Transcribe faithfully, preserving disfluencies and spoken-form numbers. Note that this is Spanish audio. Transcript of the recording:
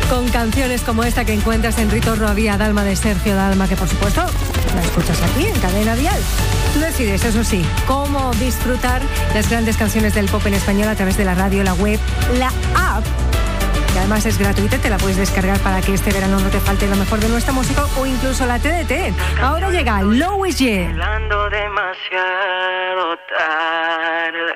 con canciones como esta que encuentras en Ritorno a Vía Dalma de Sergio Dalma, que por supuesto la escuchas aquí en Cadena Dial. Tú decides, eso sí, cómo disfrutar las grandes canciones del pop en español a través de la radio, la web, la app, que además es gratuita, te la puedes descargar para que este verano no te falte lo mejor de nuestra música, o incluso la T D T. Ahora llega Louis G. Hablando demasiado tarde.